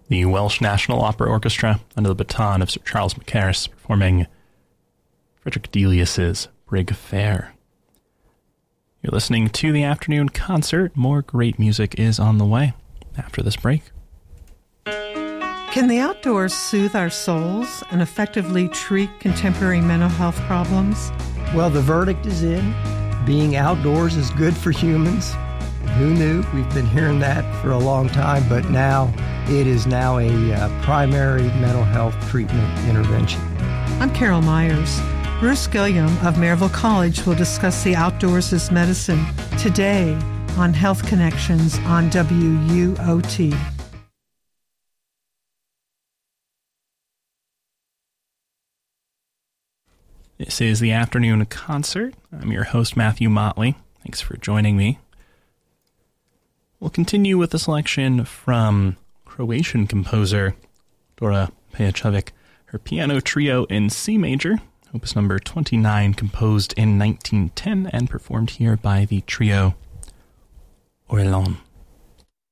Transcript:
The Welsh National Opera Orchestra, under the baton of Sir Charles Mackerras, performing Frederick Delius's Brig Fair. You're listening to the afternoon concert. More great music is on the way after this break. Can the outdoors soothe our souls and effectively treat contemporary mental health problems? Well, the verdict is in. Being outdoors is good for humans. Who knew? We've been hearing that for a long time, but now it is now a primary mental health treatment intervention. I'm Carol Myers. Bruce Gilliam of Maryville College will discuss the outdoors as medicine today on Health Connections on WUOT. This is the afternoon concert. I'm your host, Matthew Motley. Thanks for joining me. We'll continue with a selection from Croatian composer Dora Pejačević, her piano trio in C major, opus number 29, composed in 1910 and performed here by the trio Orelon.